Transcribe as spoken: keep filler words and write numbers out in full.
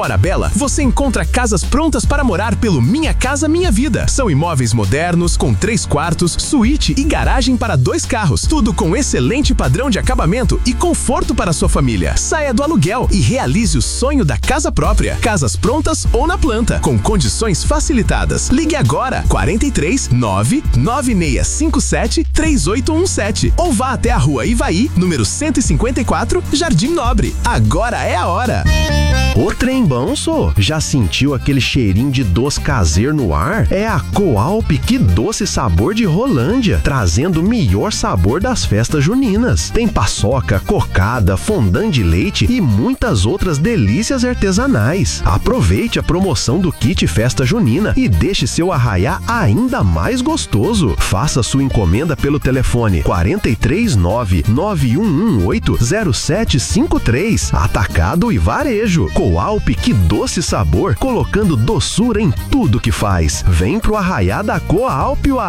Hora Bela, você encontra casas prontas para morar pelo Minha Casa Minha Vida. São imóveis modernos, com três quartos, suíte e garagem para dois carros. Tudo com excelente padrão de acabamento e conforto para sua família. Saia do aluguel e realize o sonho da casa própria. Casas prontas ou na planta, com condições facilitadas. Ligue agora, quarenta e três, nove nove seis cinco sete, três oito um sete ou vá até a Rua Ivaí, número cento e cinquenta e quatro, Jardim Nobre. Agora é a hora! Ô trem bom, sô. Já sentiu aquele cheirinho de doce caseiro no ar? É a Coalp, que doce sabor de Rolândia, trazendo o melhor sabor das festas juninas. Tem paçoca, cocada, fondant de leite e muitas outras delícias artesanais. Aproveite a promoção do kit Festa Junina e deixe seu arraiá ainda mais gostoso. Faça sua encomenda pelo telefone quarenta e três, nove nove um um oito, zero sete cinco três. Atacado e varejo. Coalp, que doce sabor, colocando doçura em tudo que faz. Vem pro arraiá da Coalp, uai!